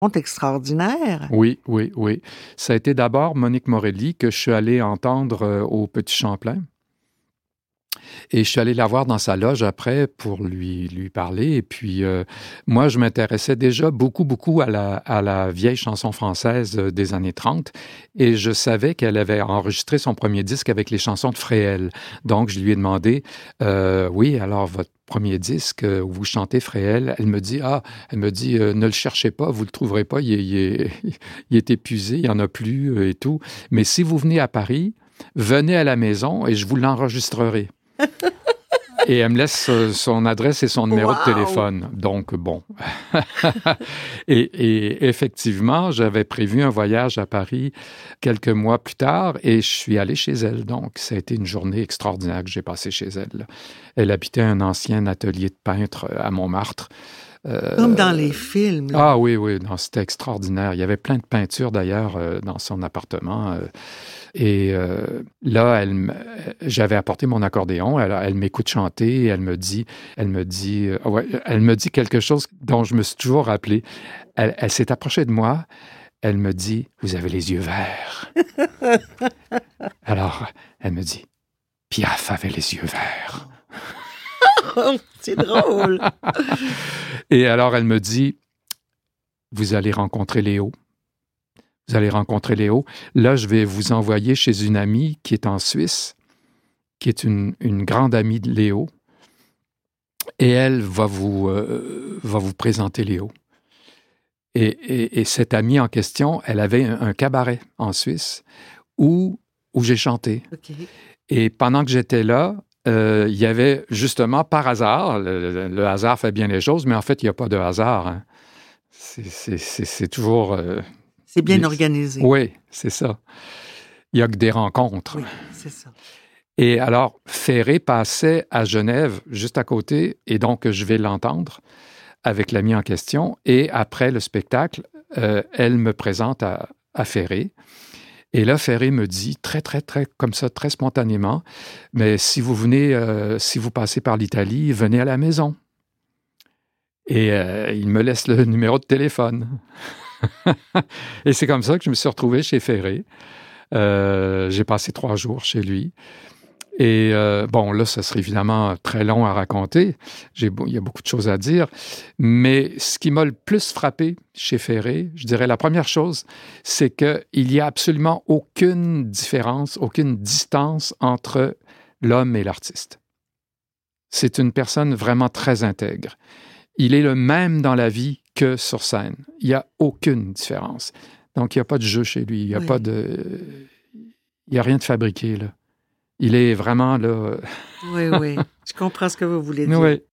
C'est extraordinaire. Oui, oui, oui. Ça a été d'abord Monique Morelli que je suis allé entendre au Petit Champlain. Et je suis allé la voir dans sa loge après pour lui parler. Et puis, moi, je m'intéressais déjà beaucoup à la vieille chanson française des années 30. Et je savais qu'elle avait enregistré son premier disque avec les chansons de Fréhel. Donc, je lui ai demandé, oui, alors votre premier disque où vous chantez Fréhel, elle me dit, ne le cherchez pas, vous le trouverez pas, il est épuisé, il y en a plus et tout. Mais si vous venez à Paris, venez à la maison et je vous l'enregistrerai. Et elle me laisse son adresse et son numéro de téléphone. Donc, bon. et effectivement, j'avais prévu un voyage à Paris quelques mois plus tard et je suis allé chez elle. Donc, ça a été une journée extraordinaire que j'ai passée chez elle. Elle habitait un ancien atelier de peintre à Montmartre. Comme dans les films. Là. Ah oui, non, c'était extraordinaire. Il y avait plein de peintures d'ailleurs dans son appartement. Et là, j'avais apporté mon accordéon. Elle m'écoute chanter. Et elle me dit quelque chose dont je me suis toujours rappelé. Elle s'est approchée de moi. Elle me dit, vous avez les yeux verts. Alors, elle me dit, Piaf avait les yeux verts. C'est drôle. Et alors, elle me dit, vous allez rencontrer Léo. Vous allez rencontrer Léo. Là, je vais vous envoyer chez une amie qui est en Suisse, qui est une grande amie de Léo. Et elle va vous présenter Léo. Et cette amie en question, elle avait un cabaret en Suisse où j'ai chanté. Okay. Et pendant que j'étais là, il y avait justement, par hasard, le hasard fait bien les choses, mais en fait, il n'y a pas de hasard. Hein. C'est toujours... c'est bien organisé. Oui, c'est ça. Il n'y a que des rencontres. Oui, c'est ça. Et alors, Ferré passait à Genève, juste à côté, et donc je vais l'entendre avec l'ami en question. Et après le spectacle, elle me présente à Ferré. Et là, Ferré me dit, très, comme ça, très spontanément, mais si vous passez par l'Italie, venez à la maison. Et il me laisse le numéro de téléphone. Et c'est comme ça que je me suis retrouvé chez Ferré. J'ai passé 3 jours chez lui. Et bon, là, ça serait évidemment très long à raconter. Il y a beaucoup de choses à dire. Mais ce qui m'a le plus frappé chez Ferré, je dirais la première chose, c'est qu'il n'y a absolument aucune différence, aucune distance entre l'homme et l'artiste. C'est une personne vraiment très intègre. Il est le même dans la vie que sur scène. Il n'y a aucune différence. Donc, il n'y a pas de jeu chez lui. Il n'y a il n'y a rien de fabriqué, là. Il est vraiment là... Oui. Je comprends ce que vous voulez dire. Oui.